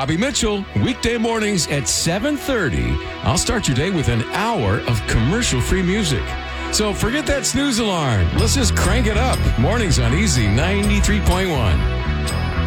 Bobby Mitchell, weekday mornings at 7:30. I'll start your day with an hour of commercial-free music. So forget that snooze alarm. Let's just crank it up. Mornings on Easy 93.1.